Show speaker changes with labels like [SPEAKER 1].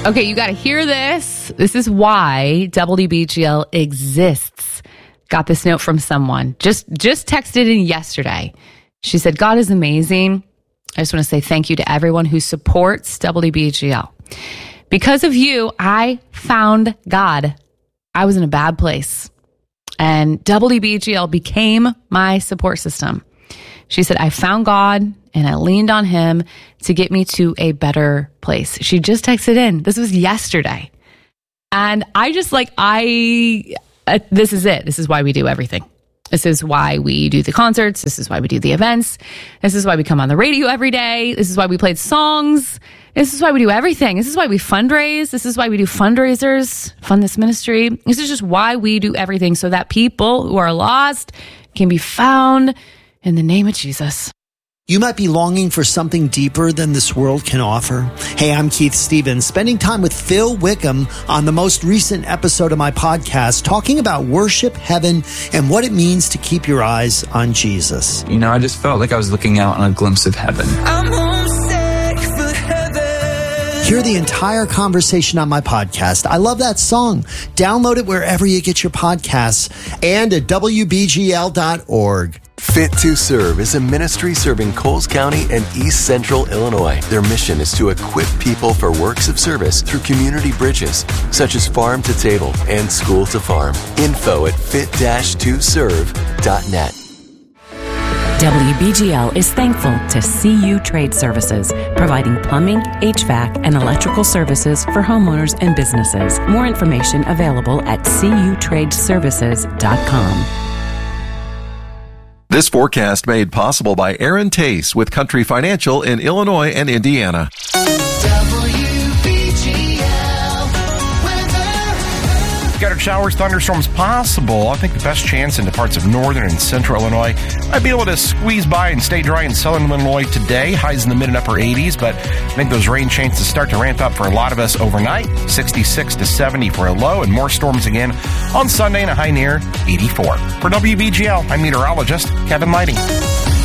[SPEAKER 1] Okay, you got to hear this. This is why WBGL exists. Got this note from someone. Just texted in yesterday. She said, God is amazing. I just want to say thank you to everyone who supports WBGL. Because of you, I found God. I was in a bad place. And WBGL became my support system. She said, I found God and I leaned on him to get me to a better place. She just texted in. This was yesterday. And I just this is it. This is why we do everything. This is why we do the concerts. This is why we do the events. This is why we come on the radio every day. This is why we played songs. This is why we do everything. This is why we fundraise. This is why we do fundraisers, fund this ministry. This is just why we do everything so that people who are lost can be found in the name of Jesus.
[SPEAKER 2] You might be longing for something deeper than this world can offer. Hey, I'm Keith Stevens, spending time with Phil Wickham on the most recent episode of my podcast, talking about worship, heaven, and what it means to keep your eyes on Jesus.
[SPEAKER 3] You know, I just felt like I was looking out on a glimpse of heaven.
[SPEAKER 2] I'm homesick for heaven. Hear the entire conversation on my podcast. I love that song. Download it wherever you get your podcasts and at WBGL.org.
[SPEAKER 4] Fit to Serve is a ministry serving Coles County and East Central Illinois. Their mission is to equip people for works of service through community bridges, such as farm to table and school to farm. Info at fit-2serve.net.
[SPEAKER 5] WBGL is thankful to CU Trade Services, providing plumbing, HVAC, and electrical services for homeowners and businesses. More information available at cutradeservices.com.
[SPEAKER 6] This forecast made possible by Aaron Tace with Country Financial in Illinois and Indiana.
[SPEAKER 7] Scattered showers, thunderstorms possible. I think the best chance into parts of northern and central Illinois. Might be able to squeeze by and stay dry in southern Illinois today. Highs in the mid and upper 80s, but I think those rain chances start to ramp up for a lot of us overnight. 66 to 70 for a low, and more storms again on Sunday and a high near 84. For WBGL, I'm meteorologist Kevin Lighting.